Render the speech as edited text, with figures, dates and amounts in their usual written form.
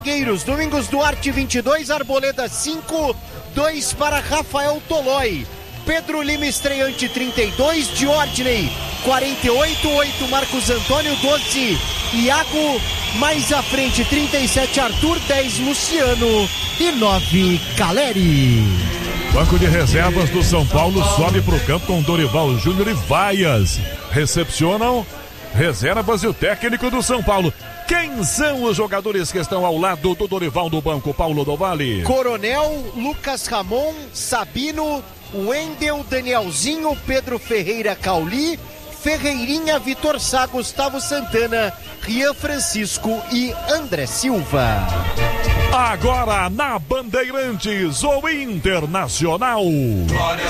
Domingos Duarte 22, Arboleda 5, 2 para Rafael Tolói. Pedro Lima estreante 32, Diordney 48, 8 Marcos Antônio, 12 Iago, mais à frente 37 Arthur, 10 Luciano e 9 Caleri. Banco de reservas do São Paulo sobe para o campo com Dorival Júnior e Vaias. Recepcionam reservas e o técnico do São Paulo. Quem são os jogadores que estão ao lado do Dorival do banco, Paulo do Vale? Coronel, Lucas Ramon, Sabino, Wendel, Danielzinho, Pedro Ferreira, Cauli, Ferreirinha, Vitor Sá, Gustavo Santana, Rian Francisco e André Silva. Agora na Bandeirantes, o Internacional.